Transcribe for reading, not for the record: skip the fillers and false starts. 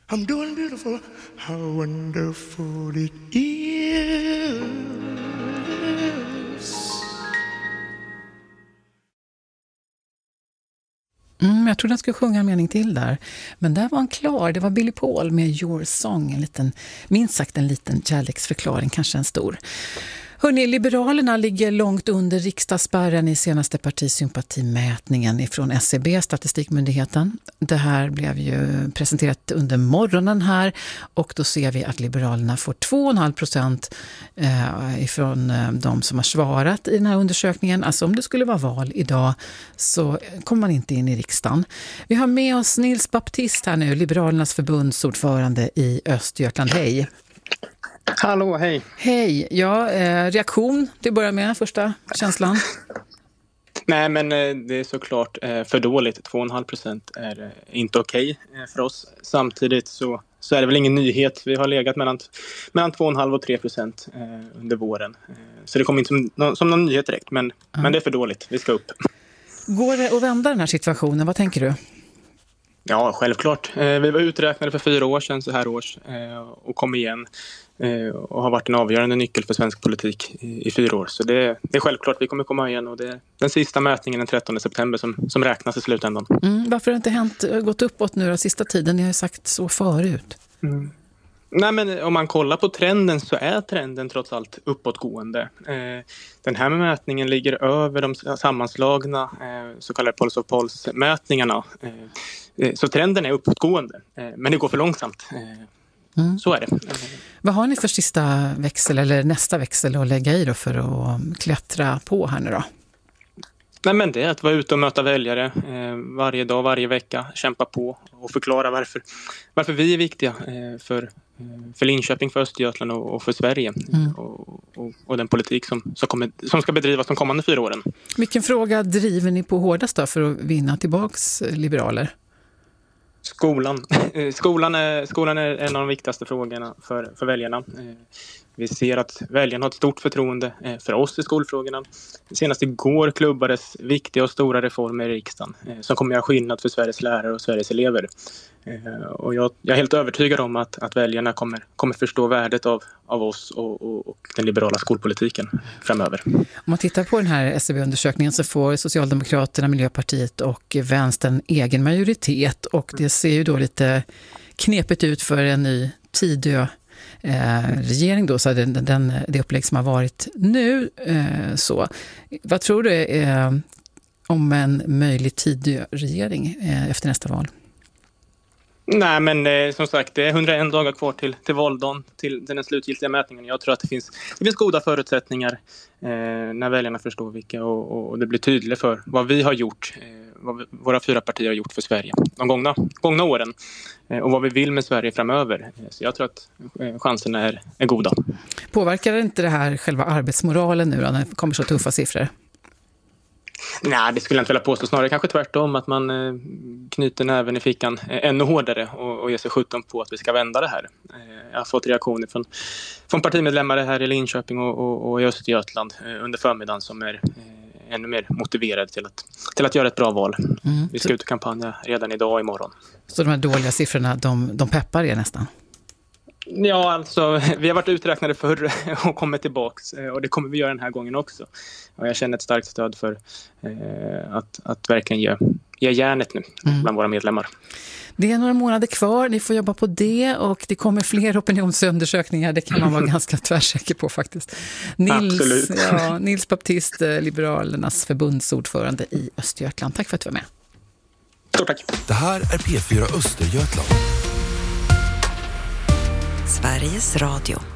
I'm doing beautiful, how wonderful it is. Jag trodde han skulle sjunga en mening till där. Men där var han klar. Det var Billy Paul med Your Song. En liten, minst sagt en liten kärleksförklaring, kanske en stor. Hörrni, Liberalerna ligger långt under riksdagsspärren i senaste partisympatimätningen ifrån SCB, Statistikmyndigheten. Det här blev ju presenterat under morgonen här och då ser vi att Liberalerna får 2,5% ifrån de som har svarat i den här undersökningen. Alltså om det skulle vara val idag så kommer man inte in i riksdagen. Vi har med oss Nils Baptist här nu, Liberalernas förbundsordförande i Östergötland. Hej! Hallå, hej. Hej, ja, reaktion till att börja med, första känslan? Nej, men det är såklart för dåligt. 2,5% är inte okej för oss. Samtidigt så är det väl ingen nyhet. Vi har legat mellan 2,5 och 3% under våren. Så det kommer inte som någon nyhet direkt, men det är för dåligt. Vi ska upp. Går det att vända den här situationen? Vad tänker du? Ja, självklart. Vi var uträknade för 4 år sedan så här års och kom igen och har varit en avgörande nyckel för svensk politik i 4 år. Så det är självklart vi kommer komma igen och det är den sista mätningen den 13 september som räknas i slutändan. Varför har det inte gått uppåt nu den sista tiden? Ni har ju sagt så förut. Nej, men om man kollar på trenden så är trenden trots allt uppåtgående. Den här mätningen ligger över de sammanslagna så kallade Pulse of Pulse-mätningarna. Så trenden är uppåtgående, men det går för långsamt. Så är det. Vad har ni för sista växel eller nästa växel att lägga i då för att klättra på här nu då? Nej, men det är att vara ute och möta väljare varje dag, varje vecka, kämpa på och förklara varför vi är viktiga för Linköping, för Östergötland och för Sverige och den politik som ska bedrivas de kommande 4 åren. Vilken fråga driver ni på hårdast då för att vinna tillbaks liberaler? Skolan. Skolan är en av de viktigaste frågorna för väljarna. Vi ser att väljarna har ett stort förtroende för oss i skolfrågorna. Senast igår klubbades viktiga och stora reformer i riksdagen som kommer göra skillnad för Sveriges lärare och Sveriges elever. Och jag är helt övertygad om att väljarna kommer förstå värdet av oss och den liberala skolpolitiken framöver. Om man tittar på den här SCB-undersökningen så får Socialdemokraterna, Miljöpartiet och Vänstern egen majoritet och det ser ju då lite knepigt ut för en ny regering då, så det upplägg som har varit nu så. Vad tror du om en möjlig Tidö-regering efter nästa val? Nej, men som sagt, det är 101 dagar kvar till valdagen, till den slutgiltiga mätningen. Jag tror att det finns goda förutsättningar när väljarna förstår vilka och det blir tydligt för vad vi har gjort, vad våra 4 partier har gjort för Sverige de gångna åren och vad vi vill med Sverige framöver. Så jag tror att chanserna är goda. Påverkar inte det här själva arbetsmoralen nu då, när det kommer så tuffa siffror? Nej, det skulle jag inte vilja påstå. Snarare kanske tvärtom att man knyter näven i fickan ännu hårdare och ger sig 17 på att vi ska vända det här. Jag har fått reaktioner från partimedlemmar här i Linköping och i Östergötland under förmiddagen som är ännu mer motiverade till att göra ett bra val. Vi ska ut och kampanja redan idag och imorgon. Så de här dåliga siffrorna, de peppar er nästan? Ja, alltså vi har varit uträknade förr och kommit tillbaks och det kommer vi göra den här gången också. Och jag känner ett starkt stöd för att verkligen ge järnet nu bland våra medlemmar. Det är några månader kvar, ni får jobba på det och det kommer fler opinionsundersökningar, det kan man vara ganska tvärsäker på faktiskt. Nils Baptist, Liberalernas förbundsordförande i Östergötland. Tack för att du var med. Stort tack. Det här är P4 Östergötland. Sveriges Radio.